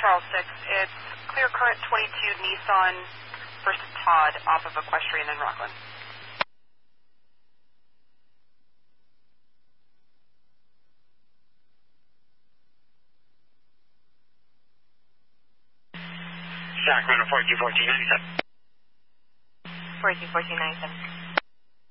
Charles 6. It's clear current 22 Nissan versus Todd off of Equestrian in Rockland. Sacramento 421497. 421497.